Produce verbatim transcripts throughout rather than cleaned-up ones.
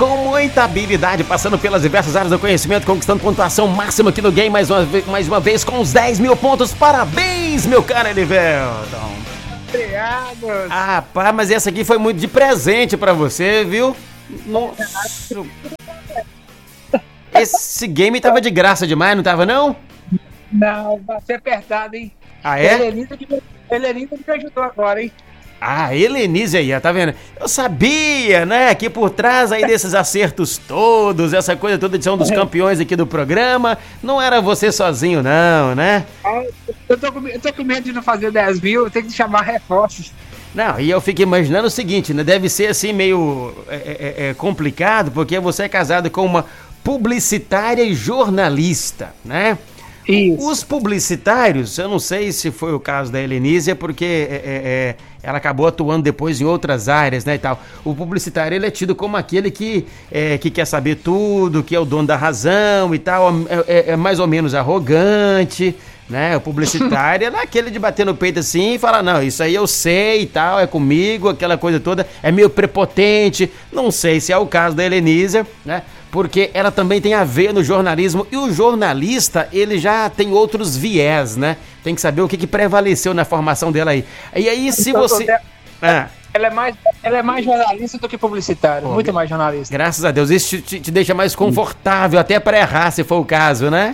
com muita habilidade, passando pelas diversas áreas do conhecimento, conquistando pontuação máxima aqui no game, mais uma, mais uma vez com os dez mil pontos. Parabéns, meu caro Elivelton. Obrigado. Ah, pá, mas essa aqui foi muito de presente pra você, viu? Nossa. Esse game tava de graça demais, não tava não? Não, vai ser apertado, hein? Ah, é? Helenita que, Helenita que me ajudou agora, hein? Ah, Helenise aí, ó, tá vendo? Eu sabia, né, que por trás aí desses acertos todos, essa coisa toda de ser um dos campeões aqui do programa, não era você sozinho não, né? Eu tô com, eu tô com medo de não fazer dez mil, eu tenho que chamar reforços. Não, e eu fico imaginando o seguinte, né, deve ser assim meio é, é, é complicado, porque você é casado com uma publicitária e jornalista, né? Isso. Os publicitários, eu não sei se foi o caso da Helenísia, porque é, é, é, ela acabou atuando depois em outras áreas, né, e tal. O publicitário, ele é tido como aquele que, é, que quer saber tudo, que é o dono da razão e tal, é, é, é mais ou menos arrogante, né? O publicitário é aquele de bater no peito assim e falar, não, isso aí eu sei e tal, é comigo, aquela coisa toda, é meio prepotente. Não sei se é o caso da Helenísia, né? Porque ela também tem a ver no jornalismo, e o jornalista, ele já tem outros viés, né? Tem que saber o que, que prevaleceu na formação dela aí. E aí, se você... Ah. Ela, é mais, ela é mais jornalista do que publicitária, oh, muito mais jornalista. Graças a Deus, isso te, te deixa mais confortável, até para errar, se for o caso, né?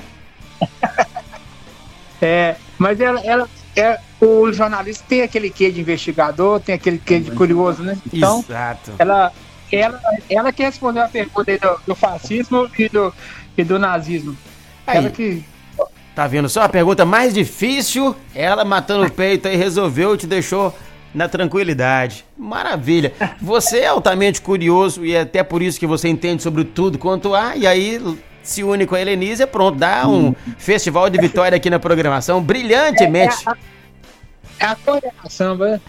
É, mas ela, ela é, o jornalista tem aquele quê de investigador, tem aquele quê de curioso, né? Então, exato. Ela... Ela, ela que respondeu a pergunta aí do, do fascismo e do, e do nazismo. Aí, ela que... Tá vendo só? A pergunta mais difícil, ela matando o peito aí resolveu e te deixou na tranquilidade. Maravilha. Você é altamente curioso e é até por isso que você entende sobre tudo quanto há, e aí se une com a Helenísia, pronto, dá um festival de vitória aqui na programação, brilhantemente. É, é a, é a coordenação, né?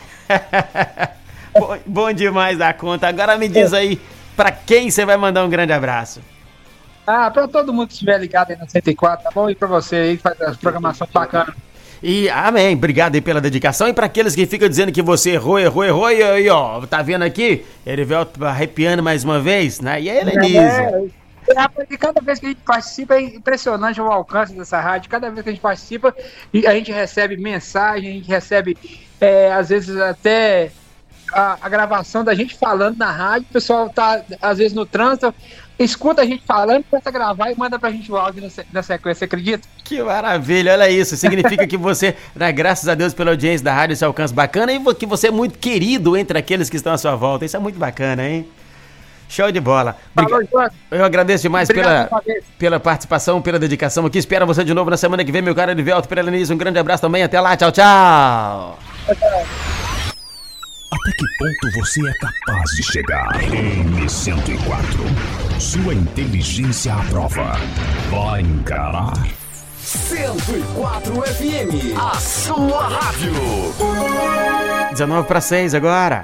Bom, bom demais da conta. Agora me diz aí, pra quem você vai mandar um grande abraço? Ah, pra todo mundo que estiver ligado aí na cento e quatro, tá bom? E pra você aí que faz a programação bacana. E amém, obrigado aí pela dedicação. E pra aqueles que ficam dizendo que você errou, errou, errou, e aí, ó, tá vendo aqui? Erivelton arrepiando mais uma vez, né? E a Helenísia? É, é, cada vez que a gente participa é impressionante o alcance dessa rádio. Cada vez que a gente participa, a gente recebe mensagem, a gente recebe, é, às vezes até... A, a gravação da gente falando na rádio, o pessoal tá, às vezes, no trânsito, escuta a gente falando, começa a gravar e manda pra gente o áudio na, na sequência, acredita? Que maravilha, olha isso, significa que você, né, graças a Deus pela audiência da rádio, esse alcance bacana, e que você é muito querido entre aqueles que estão à sua volta, isso é muito bacana, hein? Show de bola. Obrigado. Falou, eu agradeço demais pela, pela participação, pela dedicação aqui, espero você de novo na semana que vem, meu caro Elivelton, pela Helenísia, um grande abraço também, até lá, tchau, tchau! Tchau, tchau. Até que ponto você é capaz de chegar? M cento e quatro. Sua inteligência à prova. Vai encarar? cento e quatro F M, a sua rádio. dezenove para seis agora.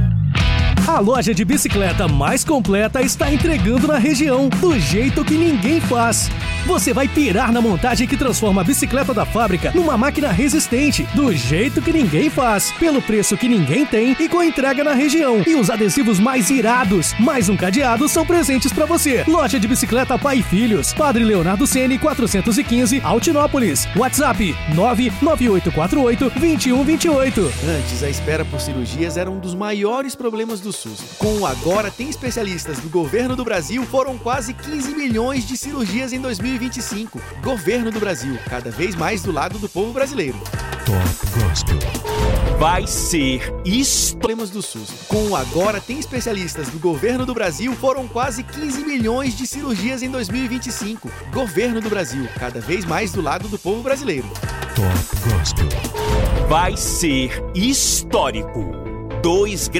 A loja de bicicleta mais completa está entregando na região, do jeito que ninguém faz. Você vai pirar na montagem que transforma a bicicleta da fábrica numa máquina resistente, do jeito que ninguém faz, pelo preço que ninguém tem e com entrega na região. E os adesivos mais irados, mais um cadeado, são presentes para você. Loja de bicicleta Pai e Filhos, Padre Leonardo Ceni, quatrocentos e quinze, Altinópolis. WhatsApp nove nove oito quatro oito, dois um dois oito. Antes, a espera por cirurgias era um dos maiores problemas do SUS. Com o Agora Tem Especialistas do Governo do Brasil, foram quase quinze milhões de cirurgias em dois mil e vinte e cinco. Governo do Brasil, cada vez mais do lado do povo brasileiro. Top Gospel. Vai ser isso. Problemas do SUS. Com o Agora Tem Especialistas do Governo do Brasil, foram quase quinze milhões de cirurgias em dois mil e vinte e cinco. Governo do Brasil, cada vez mais do lado do povo brasileiro. Top Gospel. Vai ser histórico. Dois